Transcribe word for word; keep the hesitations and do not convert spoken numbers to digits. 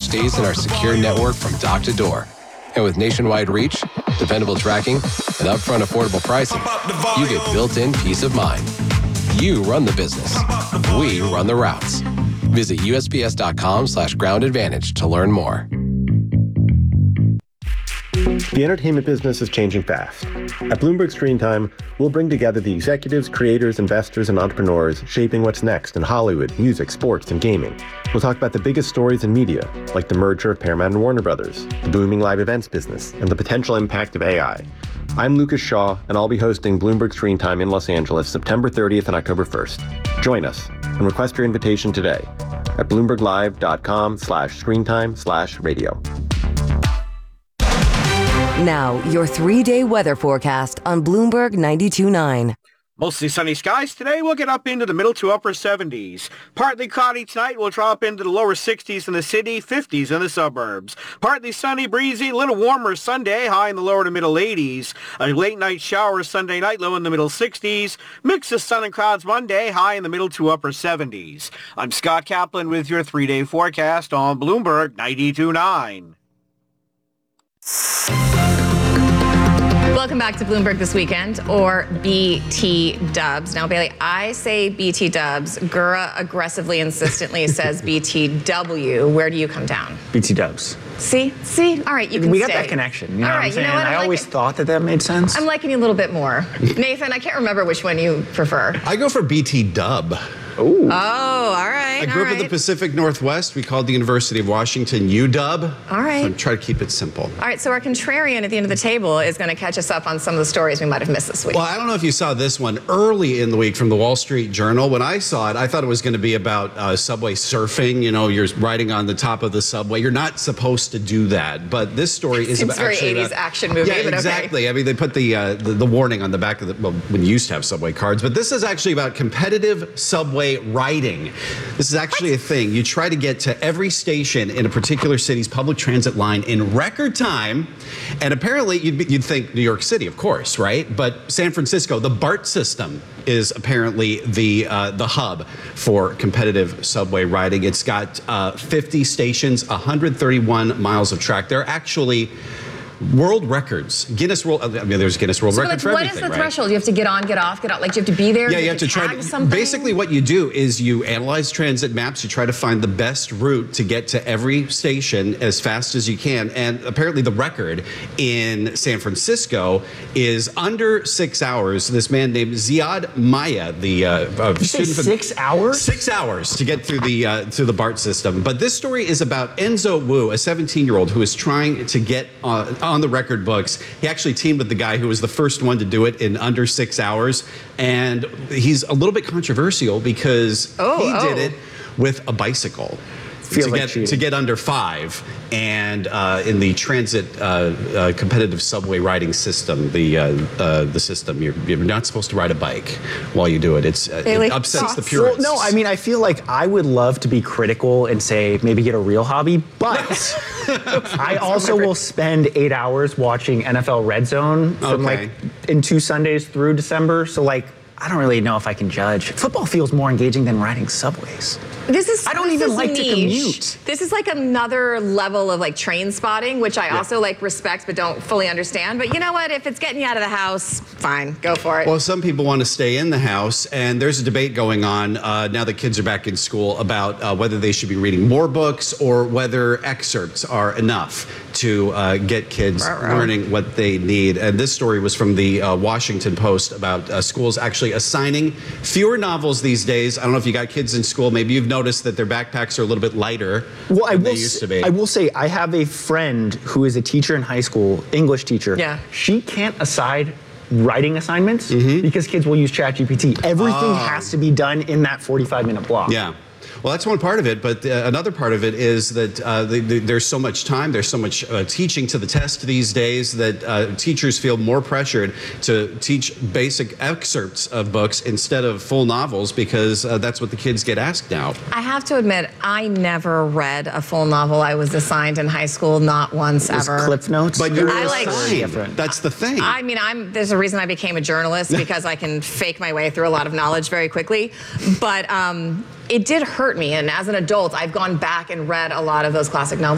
stays in our secure network from dock to door. And with nationwide reach, dependable tracking, and upfront affordable pricing, you get built-in peace of mind. You run the business. We run the routes. Visit U S P S dot com slash ground advantage to learn more. The entertainment business is changing fast. At Bloomberg Screen Time, we'll bring together the executives, creators, investors, and entrepreneurs shaping what's next in Hollywood, music, sports, and gaming. We'll talk about the biggest stories in media, like the merger of Paramount and Warner Brothers, the booming live events business, and the potential impact of A I. I'm Lucas Shaw, and I'll be hosting Bloomberg Screen Time in Los Angeles September thirtieth and October first. Join us and request your invitation today at bloomberglive.com slash screentime slash radio. Now, your three-day weather forecast on Bloomberg ninety-two point nine. Mostly sunny skies today. We'll get up into the middle to upper seventies. Partly cloudy tonight. We'll drop into the lower sixties in the city, fifties in the suburbs. Partly sunny, breezy, a little warmer Sunday, high in the lower to middle eighties. A late night shower Sunday night, low in the middle sixties. Mix of sun and clouds Monday, high in the middle to upper seventies. I'm Scott Kaplan with your three-day forecast on Bloomberg ninety-two point nine. Welcome back to Bloomberg This Weekend, or B T Dubs. Now, Bailey, I say B T Dubs. Gura aggressively, insistently says B T W. Where do you come down? B T Dubs. See? See? All right, you can We stay. got that connection. You know All what right, I'm you saying? know what? I I'm always liking- thought that that made sense. I'm liking you a little bit more. Nathan, I can't remember which one you prefer. I go for B T Dub. Ooh. Oh, all right. I grew all up in the right. Pacific Northwest. We called the University of Washington U W. All right. So I'm trying to keep it simple. All right, so our contrarian at the end of the table is going to catch us up on some of the stories we might have missed this week. Well, I don't know if you saw this one early in the week from the Wall Street Journal. When I saw it, I thought it was going to be about uh, subway surfing. You know, you're riding on the top of the subway. You're not supposed to do that. But this story is Seems about very actually eighties about, action movie, Yeah, but okay. exactly. I mean, they put the, uh, the the warning on the back of the well, when you used to have subway cards. But this is actually about competitive subway riding. This is actually a thing. You try to get to every station in a particular city's public transit line in record time. And apparently, you'd, be, you'd think New York City, of course, right? But San Francisco, the BART system is apparently the uh, the hub for competitive subway riding. It's got uh, fifty stations, one hundred thirty-one miles of track. They're actually world records. Guinness World, I mean, there's Guinness World so Record like, for what everything, is the right? threshold? You have to get on, get off, get off. Like, do you have to be there? Yeah, Do you have to try tag to. something? Basically, what you do is you analyze transit maps. You try to find the best route to get to every station as fast as you can. And apparently, the record in San Francisco is under six hours. This man named Ziad Maya, the uh, uh, You say student from- six hours? Six hours to get through the uh, through the BART system. But this story is about Enzo Wu, a seventeen-year-old who is trying to get uh, on the record books. He actually teamed with the guy who was the first one to do it in under six hours. And he's a little bit controversial because Oh, he oh. did it with a bicycle. Feels to like get cheating. to get under five, and uh, in the transit uh, uh, competitive subway riding system, the uh, uh, the system, you're, you're not supposed to ride a bike while you do it. It's uh, Bailey, it upsets the thoughts? Well, purists. no, I mean, I feel like I would love to be critical and say maybe get a real hobby, but I also will spend eight hours watching N F L Red Zone from Okay. like in two Sundays through December. So like, I don't really know if I can judge. Football feels more engaging than riding subways. This is. I don't this even is like to niche. commute. This is like another level of like train spotting, which I also like respect but don't fully understand. But you know what? If it's getting you out of the house, fine, go for it. Well, some people want to stay in the house, and there's a debate going on uh, now that kids are back in school about uh, whether they should be reading more books or whether excerpts are enough to uh, get kids Ruh-roh. learning what they need. And this story was from the uh, Washington Post about uh, schools actually assigning fewer novels these days. I don't know if you got kids in school. Maybe you've noticed that their backpacks are a little bit lighter Well, I than will. they used s- to be. I will say I have a friend who is a teacher in high school, English teacher. Yeah. She can't aside writing assignments because kids will use ChatGPT. Everything has to be done in that forty-five minute block. Yeah. Well, that's one part of it, but uh, another part of it is that uh, the, the, there's so much time, there's so much uh, teaching to the test these days that uh, teachers feel more pressured to teach basic excerpts of books instead of full novels because uh, that's what the kids get asked now. I have to admit, I never read a full novel I was assigned in high school, not once It was ever. Cliff Notes. But you're I like- assigned. different. That's the thing. I mean, I'm. There's a reason I became a journalist because I can fake my way through a lot of knowledge very quickly. But um, it did hurt me, and as an adult, I've gone back and read a lot of those classic novels.